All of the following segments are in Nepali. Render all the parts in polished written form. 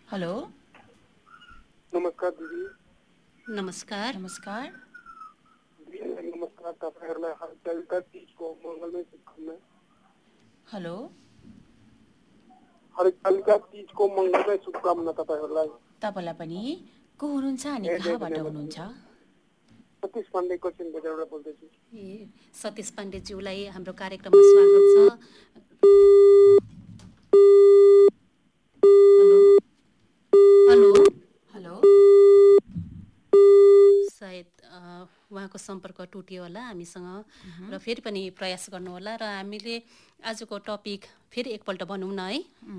हेलो नमस्कार दिदी। नमस्कार। नमस्कार नमस्कार तपाईँहरूलाई हरितालिका तीजको मङ्गलमय शुभकामना। हेलो हरितालिका तीजको मङ्गलमय शुभकामना तपाईँहरूलाई। तपाईँलाई पनि। को हुनुहुन्छ अनि कहाँबाट हुनुहुन्छ? सतीश पाण्डे कोचिन बजारबाट बोल्दैछु। सतीश पाण्डेज्यूलाई हाम्रो कार्यक्रममा स्वागत छ। हेलो हेलो सायद उहाँको सम्पर्क टुट्यो होला हामीसँग र फेरि पनि प्रयास गर्नु होला र हामीले आजको टपिक फेरि एकपल्ट भनौँ न है।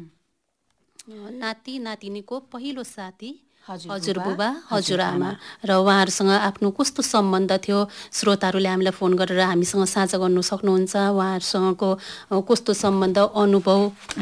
नाति नातिनीको पहिलो साथी हजुरबुबा हजुरआमा र उहाँहरूसँग आफ्नो कस्तो सम्बन्ध थियो श्रोताहरूले हामीलाई फोन गरेर हामीसँग साझा गर्नु सक्नुहुन्छ। उहाँहरूसँगको कस्तो सम्बन्ध अनुभव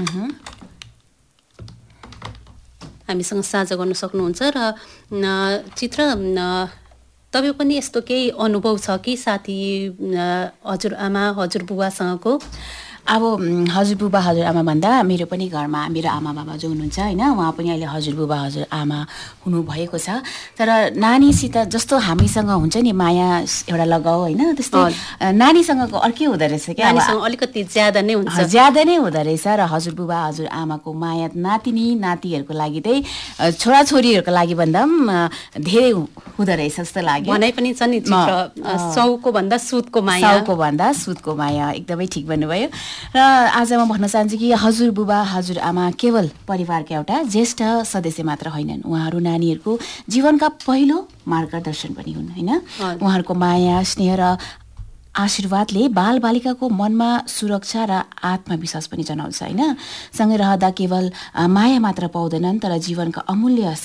हामीसँग साझा गर्न सक्नुहुन्छ। र चित्र तपाईँ पनि यस्तो केही अनुभव छ कि साथी हजुरआमा हजुरबुबासँगको? अब हजुरबुबा हजुरआमा भन्दा मेरो पनि घरमा मेरो आमा बाबा जो हुनुहुन्छ होइन, उहाँ पनि अहिले हजुरबुबा हजुरआमा हुनुभएको छ। तर नानीसित जस्तो हामीसँग हुन्छ नि माया एउटा लगाउ होइन, त्यस्तै नानीसँगको अर्कै हुँदो रहेछ क्या। नानीसँग अलिकति ज्यादा नै हुन्छ, ज्यादा नै हुँदो रहेछ। र हजुरबुबा हजुरआमाको माया नातिनी नातिहरूको लागि चाहिँ छोराछोरीहरूको लागि भन्दा पनि धेरै हुँदो रहेछ जस्तो लाग्यो। भनाइ पनि छ नि सौको भन्दा सुतको माया, साउको भन्दा सुतको माया। एकदमै ठिक भन्नुभयो। र आज म भन्न चाहन्छु कि हजुरबुबा हजुरआमा केवल परिवारका एउटा ज्येष्ठ सदस्य मात्र होइनन्, उहाँहरू नानीहरूको जीवनका पहिलो मार्गदर्शन पनि हुन् होइन। उहाँहरूको माया स्नेह र आशीर्वादले बालबालिकाको मनमा सुरक्षा र आत्मविश्वास पनि जनाउँछ होइन। सँगै रहँदा केवल माया मात्र पाउँदैनन् तर जीवनका अमूल्य